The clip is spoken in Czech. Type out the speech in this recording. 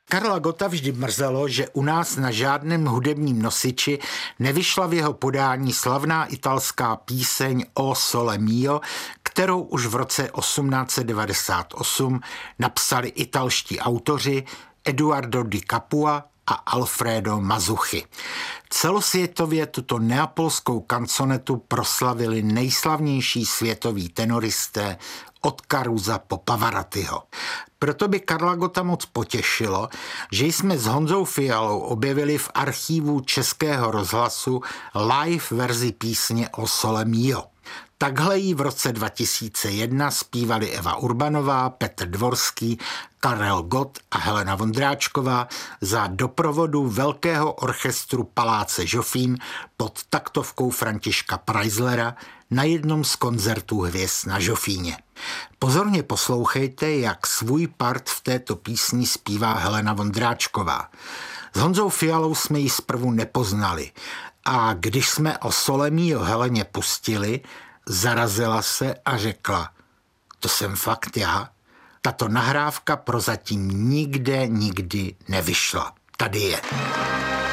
Karla Gotta vždy mrzelo, že u nás na žádném hudebním nosiči nevyšla v jeho podání slavná italská píseň O Sole Mio, kterou už v roce 1898 napsali italští autoři Eduardo di Capua a Alfredo Mazzucchi. Celosvětově tuto neapolskou kanconetu proslavili nejslavnější světoví tenoristé od Carusa po Pavarottiho. Proto by Karla Gotta moc potěšilo, že jsme s Honzou Fialou objevili v archívu Českého rozhlasu live verzi písně O Sole Mio. Takhle ji v roce 2001 zpívali Eva Urbanová, Petr Dvorský, Karel Gott a Helena Vondráčková za doprovodu velkého orchestru Paláce Žofín pod taktovkou Františka Preislera na jednom z koncertů hvězd na Žofíně. Pozorně poslouchejte, jak svůj part v této písni zpívá Helena Vondráčková. S Honzou Fialou jsme ji zprvu nepoznali a když jsme O Sole Mio Heleně pustili, zarazila se a řekla: to jsem fakt já. Tato nahrávka prozatím nikdy nevyšla. Tady je.